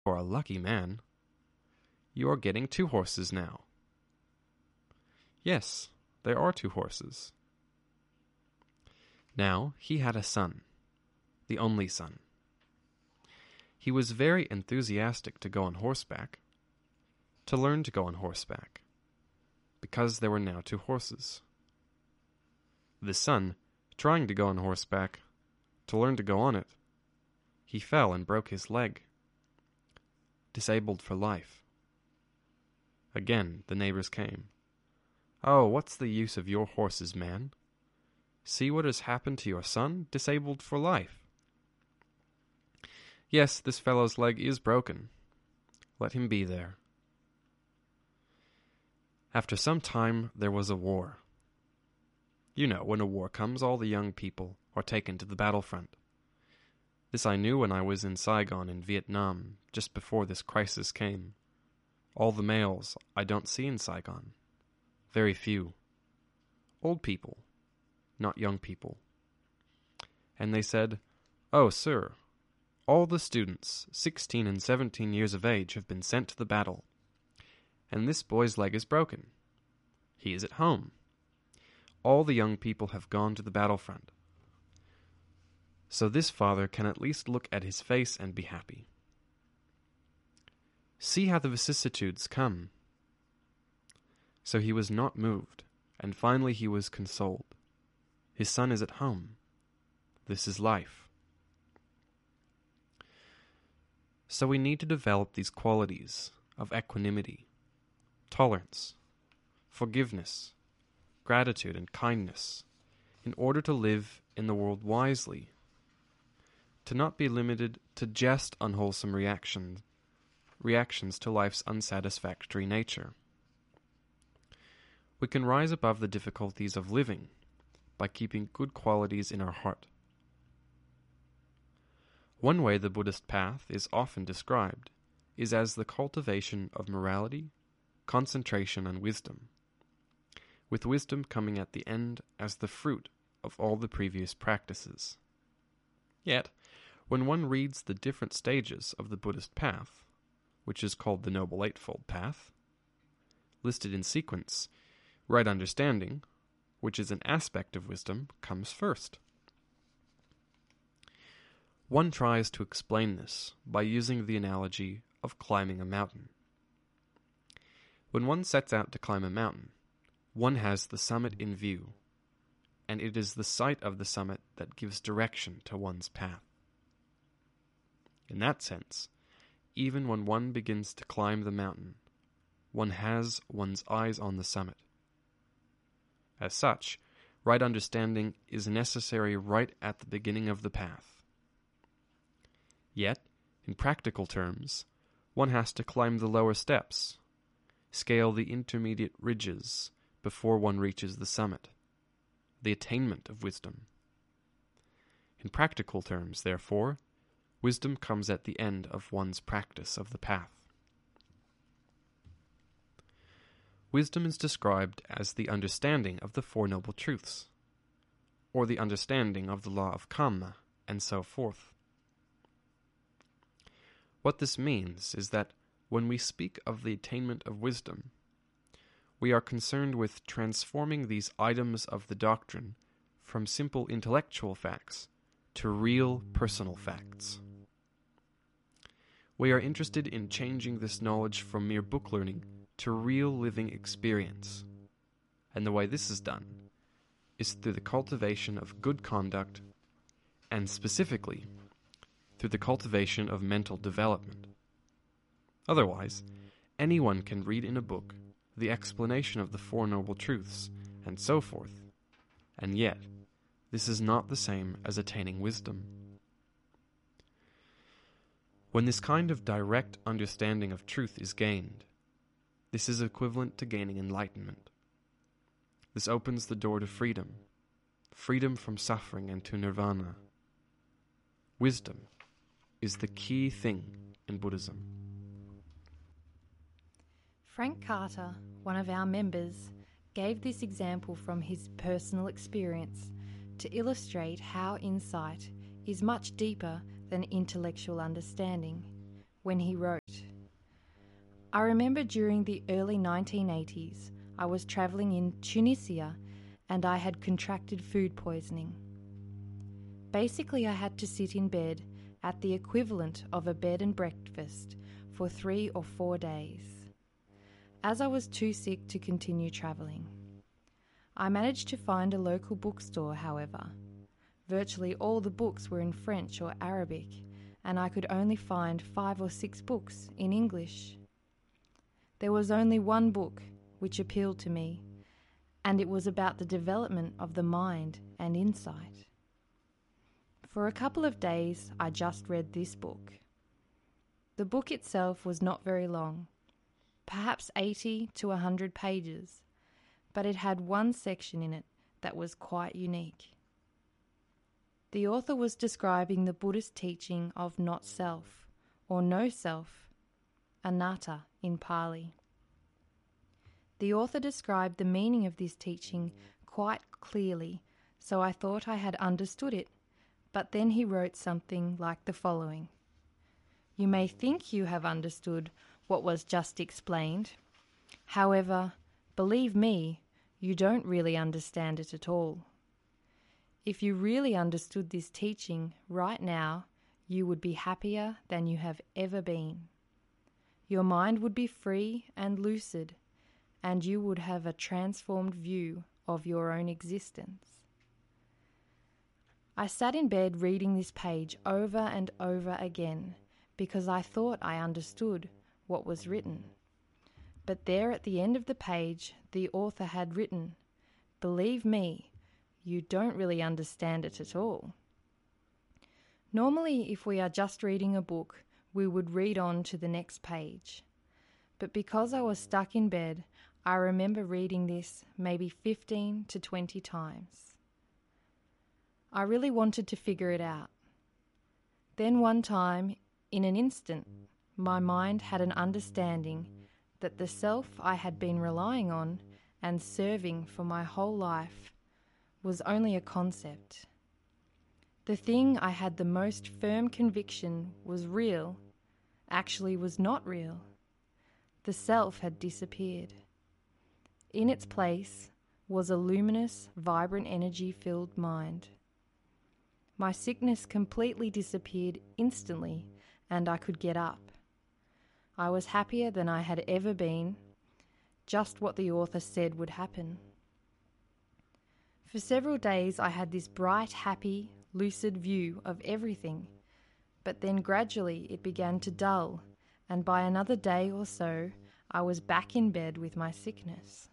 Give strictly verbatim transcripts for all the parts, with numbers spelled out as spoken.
You're a lucky man. You are getting two horses now. Yes, there are two horses. Now he had a son, the only son. He was very enthusiastic to go on horseback, to learn to go on horseback, because there were now two horses. The son, trying to go on horseback, to learn to go on it, he fell and broke his leg, disabled for life. Again the neighbors came. "Oh, what's the use of your horses, man? See what has happened to your son, disabled for life." "Yes, this fellow's leg is broken. Let him be there." After some time there was a war. You know, when a war comes, all the young people are taken to the battlefront. This I knew when I was in Saigon in Vietnam, just before this crisis came. All the males I don't see in Saigon. Very few. Old people, not young people. And they said, "Oh, sir, all the students, sixteen and seventeen years of age, have been sent to the battle, and this boy's leg is broken. He is at home. All the young people have gone to the battlefront. So this father can at least look at his face and be happy. See how the vicissitudes come." So he was not moved, and finally he was consoled. His son is at home. This is life. So we need to develop these qualities of equanimity, tolerance, forgiveness, gratitude, and kindness in order to live in the world wisely, to not be limited to just unwholesome reactions, reactions to life's unsatisfactory nature. We can rise above the difficulties of living by keeping good qualities in our heart. One way the Buddhist path is often described is as the cultivation of morality, concentration, and wisdom, with wisdom coming at the end as the fruit of all the previous practices. Yet, when one reads the different stages of the Buddhist path, which is called the Noble Eightfold Path, listed in sequence, right understanding, which is an aspect of wisdom, comes first. One tries to explain this by using the analogy of climbing a mountain. When one sets out to climb a mountain, one has the summit in view, and it is the sight of the summit that gives direction to one's path. In that sense, even when one begins to climb the mountain, one has one's eyes on the summit. As such, right understanding is necessary right at the beginning of the path. Yet, in practical terms, one has to climb the lower steps, scale the intermediate ridges before one reaches the summit, the attainment of wisdom. In practical terms, therefore, wisdom comes at the end of one's practice of the path. Wisdom is described as the understanding of the Four Noble Truths, or the understanding of the law of karma, and so forth. What this means is that when we speak of the attainment of wisdom, we are concerned with transforming these items of the doctrine from simple intellectual facts to real personal facts. We are interested in changing this knowledge from mere book learning to real living experience, and the way this is done is through the cultivation of good conduct, and specifically through the cultivation of mental development. Otherwise, anyone can read in a book the explanation of the Four Noble Truths, and so forth, and yet this is not the same as attaining wisdom. When this kind of direct understanding of truth is gained, this is equivalent to gaining enlightenment. This opens the door to freedom, freedom from suffering and to nirvana. Wisdom is the key thing in Buddhism. Frank Carter, one of our members, gave this example from his personal experience to illustrate how insight is much deeper than intellectual understanding, when he wrote, "I remember during the early nineteen eighties, I was travelling in Tunisia and I had contracted food poisoning. Basically, I had to sit in bed at the equivalent of a bed and breakfast for three or four days, as I was too sick to continue travelling. I managed to find a local bookstore, however. Virtually all the books were in French or Arabic, and I could only find five or six books in English. There was only one book which appealed to me, and it was about the development of the mind and insight. For a couple of days, I just read this book. The book itself was not very long, perhaps eighty to a hundred pages, but it had one section in it that was quite unique. The author was describing the Buddhist teaching of not self, or no self, anatta in Pali. The author described the meaning of this teaching quite clearly, so I thought I had understood it, but then he wrote something like the following. You may think you have understood what was just explained. However, believe me, you don't really understand it at all. If you really understood this teaching right now, you would be happier than you have ever been. Your mind would be free and lucid, and you would have a transformed view of your own existence. I sat in bed reading this page over and over again because I thought I understood what was written. But there at the end of the page, the author had written, "Believe me, you don't really understand it at all." Normally, if we are just reading a book, we would read on to the next page. But because I was stuck in bed, I remember reading this maybe fifteen to twenty times. I really wanted to figure it out. Then one time, in an instant, my mind had an understanding that the self I had been relying on and serving for my whole life was only a concept. The thing I had the most firm conviction was real actually was not real. The self had disappeared. In its place was a luminous, vibrant, energy-filled mind. My sickness completely disappeared instantly, and I could get up. I was happier than I had ever been, just what the author said would happen. For several days I had this bright, happy, lucid view of everything, but then gradually it began to dull, and by another day or so I was back in bed with my sickness.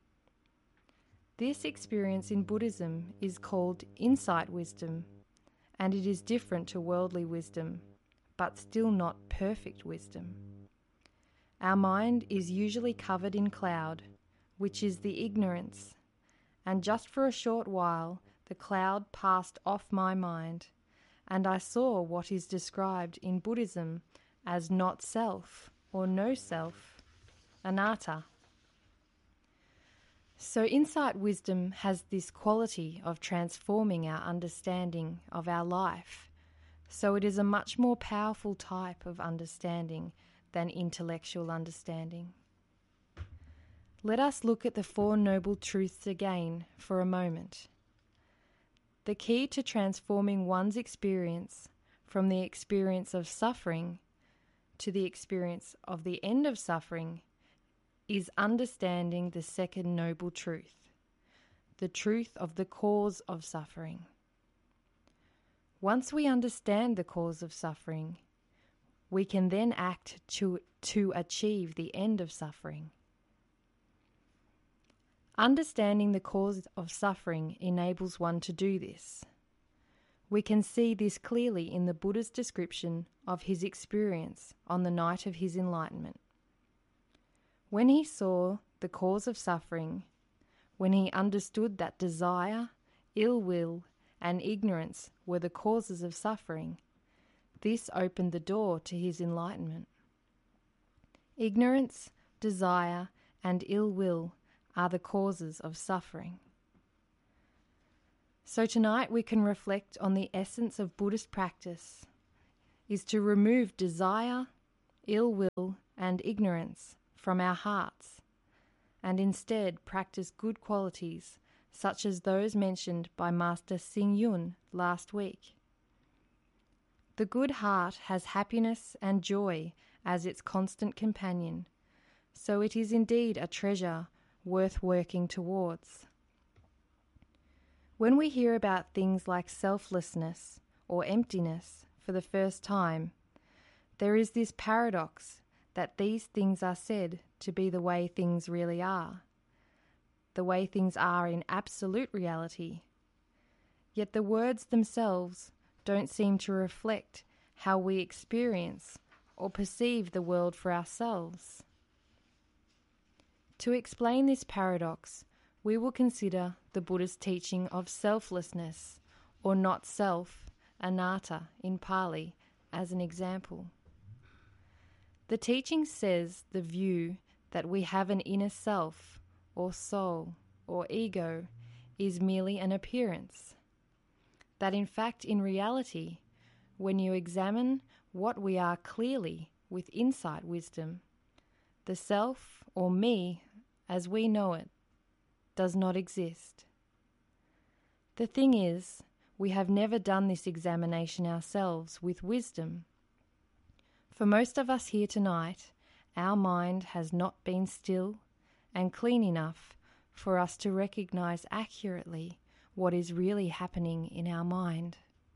This experience in Buddhism is called insight wisdom, and it is different to worldly wisdom, but still not perfect wisdom. Our mind is usually covered in cloud, which is the ignorance, and just for a short while the cloud passed off my mind, and I saw what is described in Buddhism as not self or no self, anatta. So insight wisdom has this quality of transforming our understanding of our life, so it is a much more powerful type of understanding than intellectual understanding. Let us look at the Four Noble Truths again for a moment. The key to transforming one's experience from the experience of suffering to the experience of the end of suffering is understanding the second noble truth, the truth of the cause of suffering. Once we understand the cause of suffering, we can then act to, to achieve the end of suffering. Understanding the cause of suffering enables one to do this. We can see this clearly in the Buddha's description of his experience on the night of his enlightenment. When he saw the cause of suffering, when he understood that desire, ill will, and ignorance were the causes of suffering, this opened the door to his enlightenment. Ignorance, desire, and ill will are the causes of suffering. So tonight we can reflect on the essence of Buddhist practice is to remove desire, ill will and ignorance from our hearts, and instead practice good qualities such as those mentioned by Master Xing Yun last week. The good heart has happiness and joy as its constant companion, so it is indeed a treasure worth working towards. When we hear about things like selflessness or emptiness for the first time, there is this paradox that these things are said to be the way things really are, the way things are in absolute reality. Yet the words themselves don't seem to reflect how we experience or perceive the world for ourselves. To explain this paradox, we will consider the Buddha's teaching of selflessness, or not self, anatta in Pali, as an example. The teaching says the view that we have an inner self, or soul, or ego, is merely an appearance. That in fact, in reality, when you examine what we are clearly with insight wisdom, the self, or me, as we know it, does not exist. The thing is, we have never done this examination ourselves with wisdom. For most of us here tonight, our mind has not been still and clean enough for us to recognize accurately what is really happening in our mind.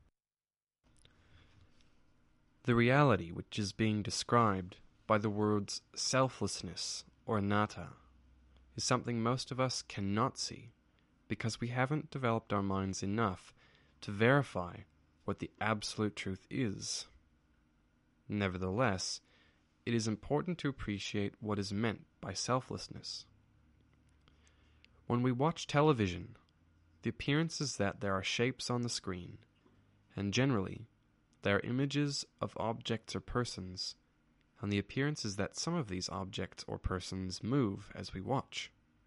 The reality which is being described by the words selflessness or anatta is something most of us cannot see because we haven't developed our minds enough to verify what the absolute truth is. Nevertheless, it is important to appreciate what is meant by selflessness. When we watch television, the appearance is that there are shapes on the screen, and generally, there are images of objects or persons, and the appearance is that some of these objects or persons move as we watch.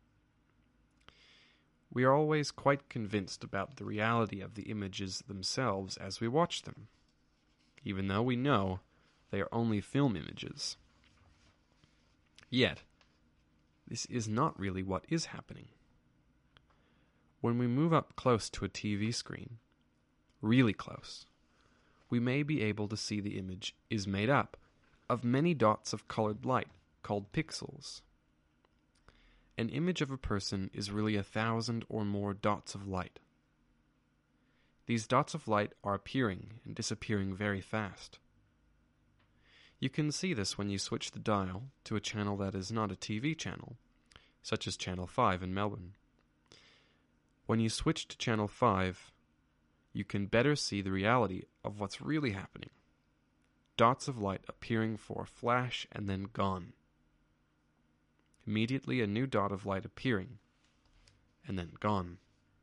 We are always quite convinced about the reality of the images themselves as we watch them, even though we know they are only film images. Yet, this is not really what is happening. When we move up close to a T V screen, really close, we may be able to see the image is made up of many dots of colored light called pixels. An image of a person is really a thousand or more dots of light. These dots of light are appearing and disappearing very fast. You can see this when you switch the dial to a channel that is not a T V channel, such as Channel five in Melbourne. When you switch to Channel five, you can better see the reality of what's really happening. Dots of light appearing for a flash and then gone. Immediately a new dot of light appearing, and then gone.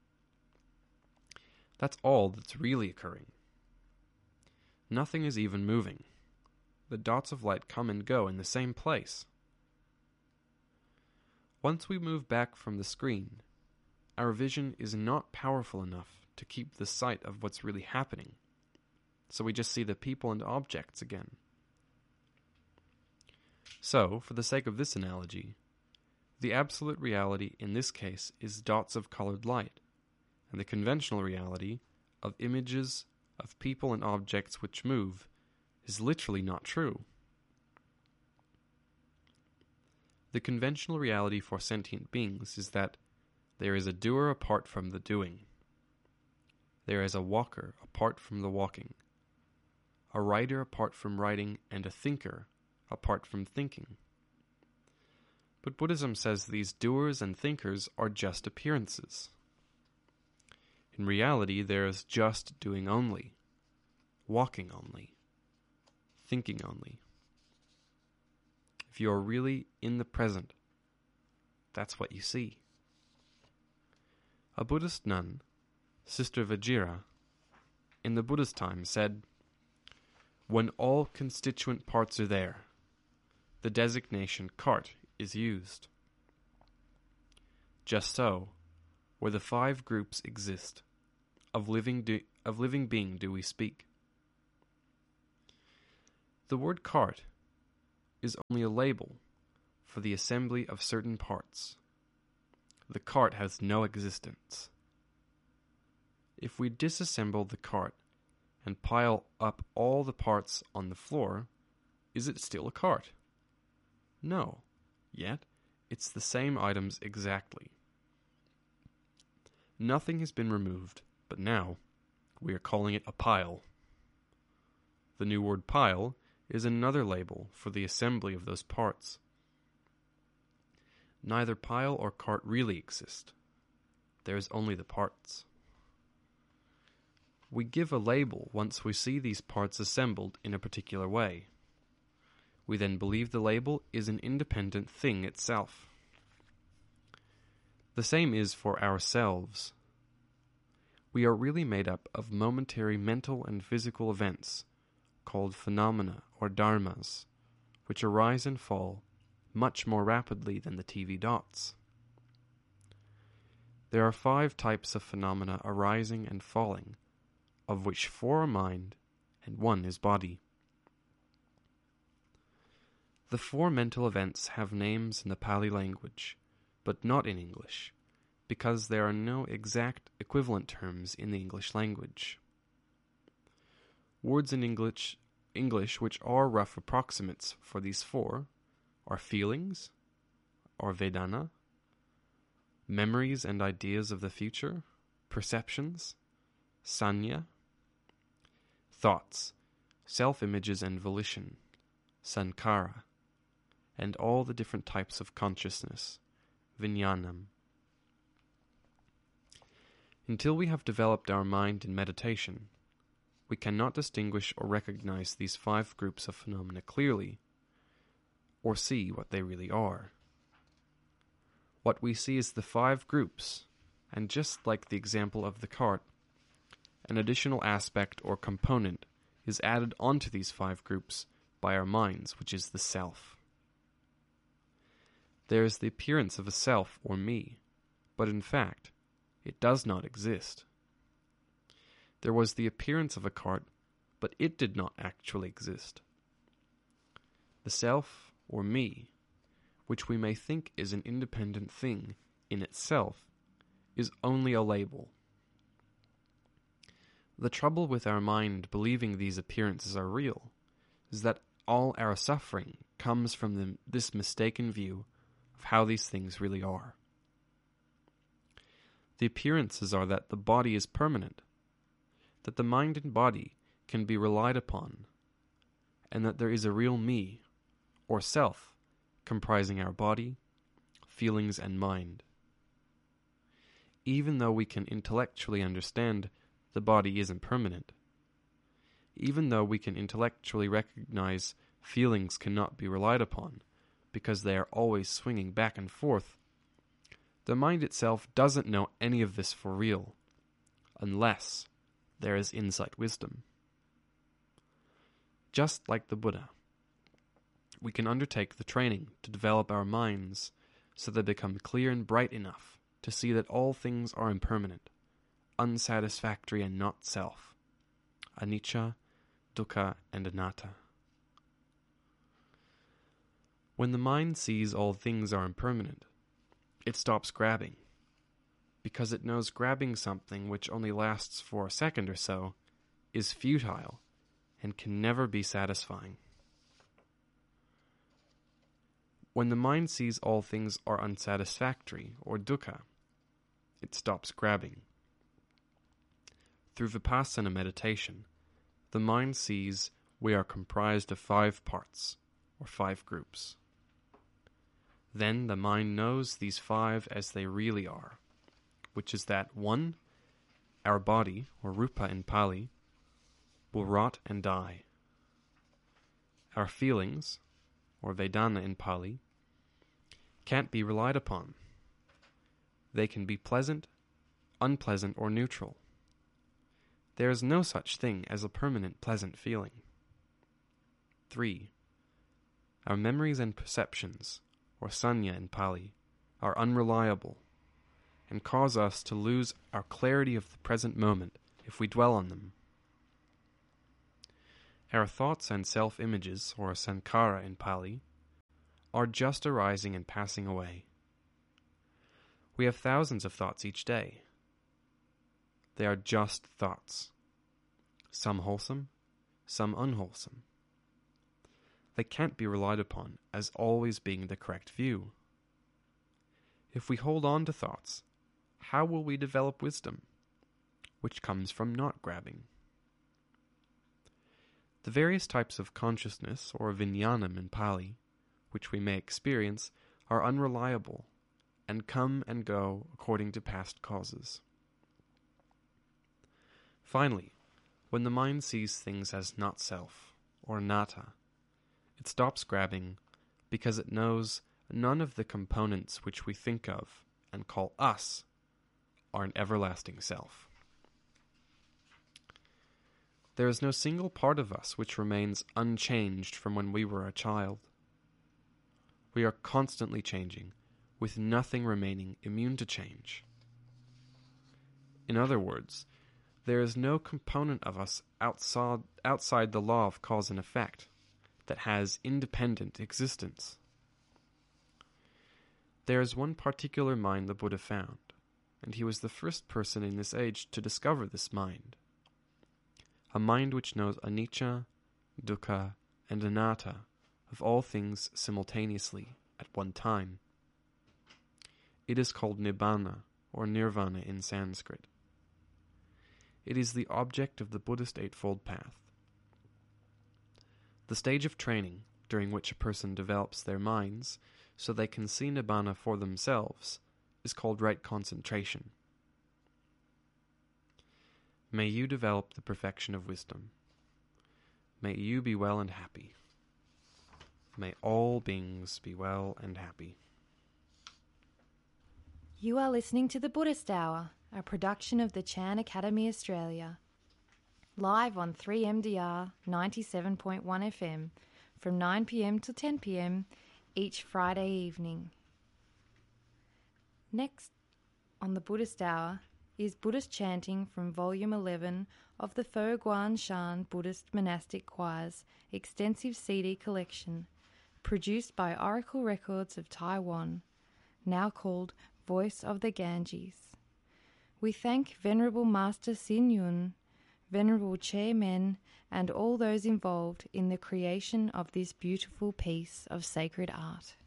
That's all that's really occurring. Nothing is even moving. The dots of light come and go in the same place. Once we move back from the screen, our vision is not powerful enough to keep the sight of what's really happening, so we just see the people and objects again. So, for the sake of this analogy, the absolute reality in this case is dots of colored light, and the conventional reality of images of people and objects which move is literally not true. The conventional reality for sentient beings is that there is a doer apart from the doing. There is a walker apart from the walking, a writer apart from writing, and a thinker apart from thinking. But Buddhism says these doers and thinkers are just appearances. In reality, there is just doing only, walking only, thinking only. If you are really in the present, that's what you see. A Buddhist nun, Sister Vajira, in the Buddha's time said, "When all constituent parts are there, the designation cart is used. Just so, where the five groups exist, of living, do, of living being do we speak." The word cart is only a label for the assembly of certain parts. The cart has no existence. If we disassemble the cart and pile up all the parts on the floor, is it still a cart? No, yet it's the same items exactly. Nothing has been removed, but now we are calling it a pile. The new word pile is another label for the assembly of those parts. Neither pile or cart really exist. There is only the parts. We give a label once we see these parts assembled in a particular way. We then believe the label is an independent thing itself. The same is for ourselves. We are really made up of momentary mental and physical events called phenomena or dharmas, which arise and fall much more rapidly than the T V dots. There are five types of phenomena arising and falling, of which four are mind and one is body. The four mental events have names in the Pali language, but not in English, because there are no exact equivalent terms in the English language. Words in English, English which are rough approximates for these four are feelings, or Vedana, memories and ideas of the future, perceptions, sanya, thoughts, self-images and volition, sankhara, and all the different types of consciousness, vijnanam. Until we have developed our mind in meditation, we cannot distinguish or recognize these five groups of phenomena clearly, or see what they really are. What we see is the five groups, and just like the example of the cart, an additional aspect or component is added onto these five groups by our minds, which is the self. There is the appearance of a self or me, but in fact, it does not exist. There was the appearance of a cart, but it did not actually exist. The self, or me, which we may think is an independent thing in itself, is only a label. The trouble with our mind believing these appearances are real is that all our suffering comes from the, this mistaken view of how these things really are. The appearances are that the body is permanent, that the mind and body can be relied upon, and that there is a real me, or self, comprising our body, feelings, and mind. Even though we can intellectually understand the body isn't permanent, even though we can intellectually recognize feelings cannot be relied upon because they are always swinging back and forth, the mind itself doesn't know any of this for real, unless there is insight wisdom. Just like the Buddha, we can undertake the training to develop our minds so they become clear and bright enough to see that all things are impermanent, unsatisfactory and not self, anicca, dukkha, and anatta. When the mind sees all things are impermanent, it stops grabbing, because it knows grabbing something which only lasts for a second or so is futile and can never be satisfying. When the mind sees all things are unsatisfactory, or dukkha, it stops grabbing. Through vipassana meditation, the mind sees we are comprised of five parts, or five groups. Then the mind knows these five as they really are, which is that one, our body, or rupa in Pali, will rot and die. Our feelings, or Vedana in Pali, can't be relied upon. They can be pleasant, unpleasant, or neutral. There is no such thing as a permanent pleasant feeling. Three, our memories and perceptions, or sanya in Pali, are unreliable and cause us to lose our clarity of the present moment if we dwell on them. Our thoughts and self-images, or sankhara in Pali, are just arising and passing away. We have thousands of thoughts each day. They are just thoughts, some wholesome, some unwholesome. They can't be relied upon as always being the correct view. If we hold on to thoughts, how will we develop wisdom, which comes from not grabbing? The various types of consciousness, or vijnanam in Pali, which we may experience, are unreliable and come and go according to past causes. Finally, when the mind sees things as not self, or anatta, it stops grabbing because it knows none of the components which we think of and call us are an everlasting self. There is no single part of us which remains unchanged from when we were a child. We are constantly changing, with nothing remaining immune to change. In other words, there is no component of us outside, outside the law of cause and effect that has independent existence. There is one particular mind the Buddha found, and he was the first person in this age to discover this mind. A mind which knows anicca, dukkha, and anatta of all things simultaneously at one time. It is called nibbana, or nirvana in Sanskrit. It is the object of the Buddhist Eightfold Path. The stage of training during which a person develops their minds so they can see nibbana for themselves is called right concentration. May you develop the perfection of wisdom. May you be well and happy. May all beings be well and happy. You are listening to The Buddhist Hour, a production of the Chan Academy Australia. Live on three M D R ninety-seven point one F M from nine p m to ten p m each Friday evening. Next on The Buddhist Hour is Buddhist chanting from Volume eleven of the Fo Guan Shan Buddhist Monastic Choir's extensive C D collection, produced by Oracle Records of Taiwan, now called Voice of the Ganges. We thank Venerable Master Sin Yun, Venerable Che Men, and all those involved in the creation of this beautiful piece of sacred art.